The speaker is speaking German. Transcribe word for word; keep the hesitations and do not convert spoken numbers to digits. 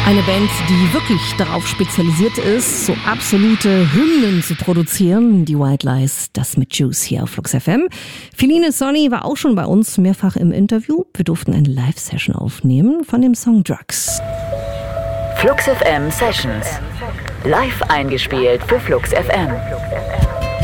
Eine Band, die wirklich darauf spezialisiert ist, so absolute Hymnen zu produzieren. Die White Lies, das mit Juice hier auf Flux F M. Feline Sonny war auch schon bei uns mehrfach im Interview. Wir durften eine Live-Session aufnehmen von dem Song Drugs. Flux F M Sessions. Live eingespielt für Flux F M.